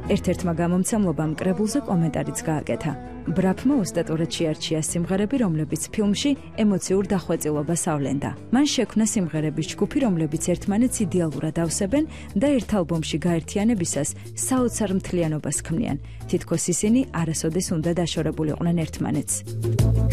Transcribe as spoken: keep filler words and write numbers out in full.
ერთ-ერთმა გამომცემლობამ კრებულზე კომენტარიც გააკეთა. ბრაფმა ოსტატურად შეარჩია სიმღერები, რომლებიც ფილმში ემოციურ დახვეწილობას ავლენდა. მან შექმნა სიმღერების ჯგუფი, რომლებიც ერთმანეთს იდეალურად ავსებენ და ერთ ალბომში გაერთიანებისას საოცარ მთლიანობას ქმნიან. თითქოს ისინი არასოდეს უნდა დაშორებულიყვნენ ერთმანეთს.